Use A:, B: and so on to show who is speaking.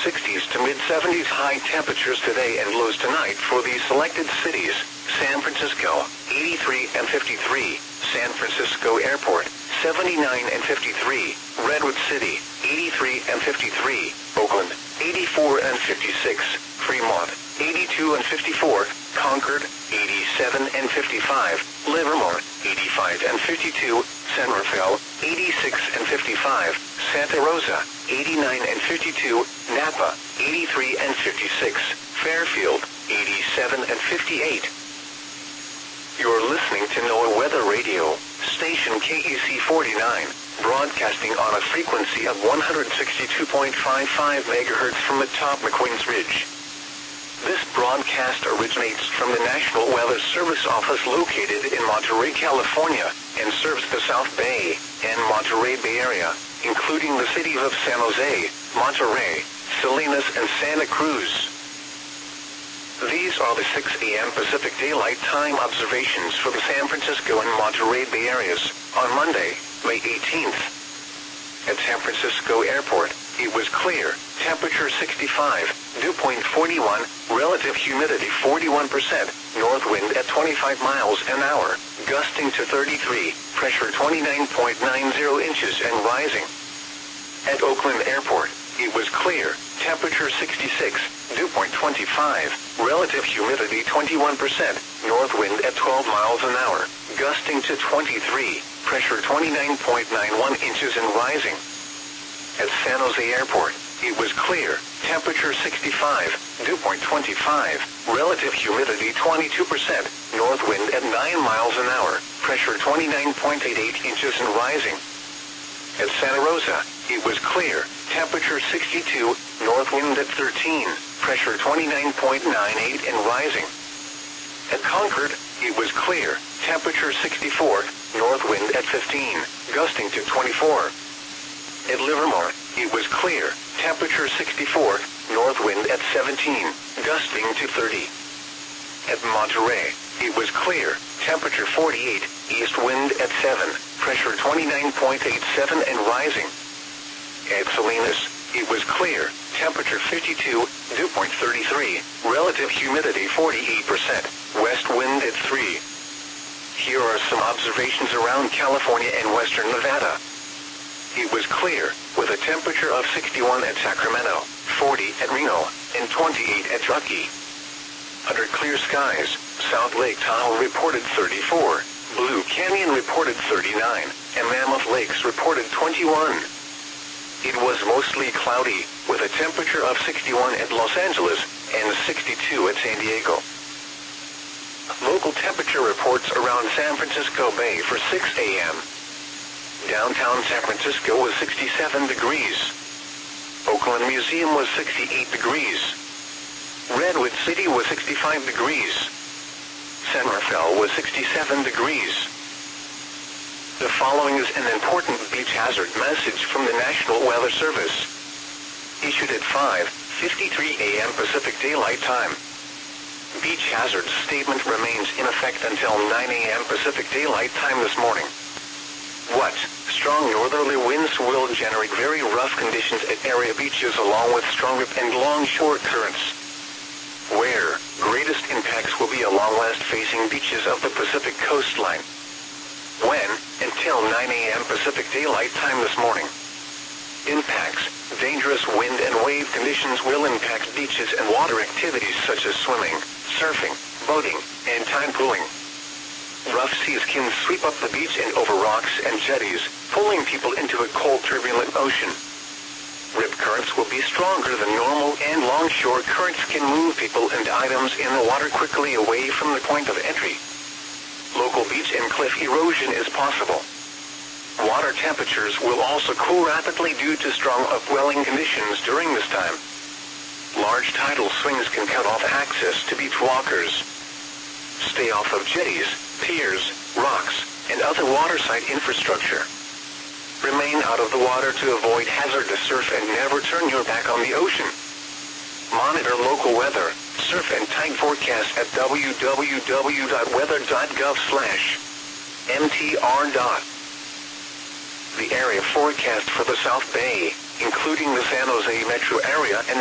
A: 60s to mid-70s high temperatures today and lows tonight for these selected cities: San Francisco, 83 and 53, San Francisco Airport, 79 and 53, Redwood City, 83 and 53, Oakland, 84 and 56, Fremont, 82 and 54, Concord, 87 and 55, Livermore, 85 and 52, San Rafael, 86 and 55, Santa Rosa, 89 and 52, Napa, 83 and 56, Fairfield, 87 and 58. You're listening to NOAA Weather Radio, station KEC 49, broadcasting on a frequency of 162.55 MHz from atop McQueen's Ridge. This broadcast originates from the National Weather Service office located in Monterey, California, and serves the South Bay and Monterey Bay Area, including the cities of San Jose, Monterey, Salinas, and Santa Cruz. These are the 6 a.m. Pacific Daylight Time observations for the San Francisco and Monterey Bay areas on Monday, May 18th. At San Francisco Airport, it was clear, temperature 65, dew point 41, relative humidity 41%, north wind at 25 miles an hour, gusting to 33, pressure 29.90 inches and rising. At Oakland Airport, it was clear, temperature 66, dew point 25, relative humidity 21%, north wind at 12 miles an hour, gusting to 23, pressure 29.91 inches and rising. At San Jose Airport, it was clear, temperature 65, dew point 25, relative humidity 22%, north wind at 9 miles an hour, pressure 29.88 inches and rising. At Santa Rosa, it was clear, temperature 62, north wind at 13, pressure 29.98 and rising. At Concord, it was clear, temperature 64, north wind at 15, gusting to 24. At Livermore, it was clear, temperature 64, north wind at 17, gusting to 30. At Monterey, it was clear, temperature 48, east wind at 7, pressure 29.87 and rising. At Salinas, it was clear, temperature 52, dew point 33, relative humidity 48%, west wind at 3. Here are some observations around California and western Nevada. It was clear, with a temperature of 61 at Sacramento, 40 at Reno, and 28 at Truckee. Under clear skies, South Lake Tahoe reported 34, Blue Canyon reported 39, and Mammoth Lakes reported 21. It was mostly cloudy, with a temperature of 61 at Los Angeles and 62 at San Diego. Local temperature reports around San Francisco Bay for 6 a.m. Downtown San Francisco was 67 degrees. Oakland Museum was 68 degrees. Redwood City was 65 degrees. San Rafael was 67 degrees. The following is an important beach hazard message from the National Weather Service. Issued at 5:53 a.m. Pacific Daylight Time. Beach hazard statement remains in effect until 9 a.m. Pacific Daylight Time this morning. What? Strong northerly winds will generate very rough conditions at area beaches along with strong rip and longshore currents. Where? Greatest impacts will be along west-facing beaches of the Pacific coastline. When? Until 9 a.m. Pacific Daylight Time this morning. Impacts. Dangerous wind and wave conditions will impact beaches and water activities such as swimming, surfing, boating, and tide pooling. Rough seas can sweep up the beach and over rocks and jetties, pulling people into a cold, turbulent ocean. Rip currents will be stronger than normal, and longshore currents can move people and items in the water quickly away from the point of entry. Local beach and cliff erosion is possible. Water temperatures will also cool rapidly due to strong upwelling conditions during this time. Large tidal swings can cut off access to beach walkers. Stay off of jetties, piers, rocks, and other waterside infrastructure. Remain out of the water to avoid hazardous surf and never turn your back on the ocean. Monitor local weather, surf and tide forecast at www.weather.gov/mtr. The area forecast for the South Bay, including the San Jose metro area and